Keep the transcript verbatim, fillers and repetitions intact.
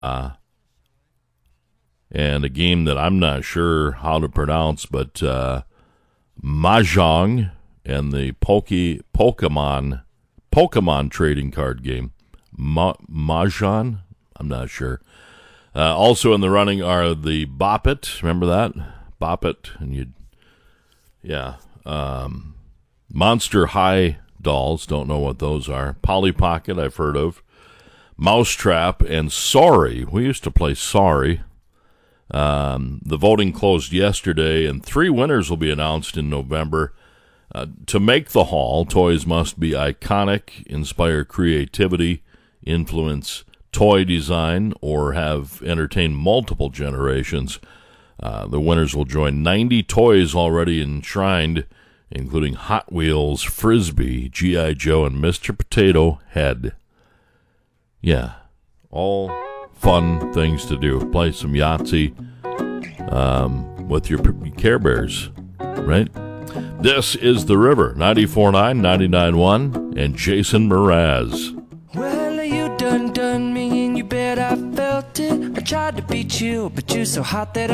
Uh, and a game that I'm not sure how to pronounce, but uh, Mahjong and the Poke, Pokemon Pokemon trading card game. Ma- Mahjong? I'm not sure. Uh, also in the running are the Bop It. Remember that? Bop It. And you'd, yeah. Um, Monster High dolls. Don't know what those are. Polly Pocket, I've heard of. Mousetrap and Sorry. We used to play Sorry. Um, the voting closed yesterday, and three winners will be announced in November. Uh, to make the hall, toys must be iconic, inspire creativity, influence toy design, or have entertained multiple generations. Uh, the winners will join ninety toys already enshrined, including Hot Wheels, Frisbee, G I. Joe, and Mister Potato Head. Yeah, all fun things to do. Play some Yahtzee um, with your Care Bears, right? This is The River, ninety-four point nine, ninety-nine point one, and Jason Mraz. Well, you done done me, and you bet I felt it. I tried to beat you, but you're so hot that